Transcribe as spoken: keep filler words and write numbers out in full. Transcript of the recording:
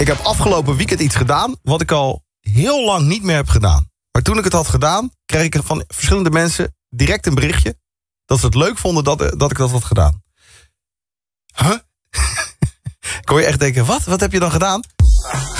Ik heb afgelopen weekend iets gedaan wat ik al heel lang niet meer heb gedaan. Maar toen ik het had gedaan, kreeg ik van verschillende mensen direct een berichtje dat ze het leuk vonden dat, dat ik dat had gedaan. Huh? Kon je echt denken, wat? Wat heb je dan gedaan?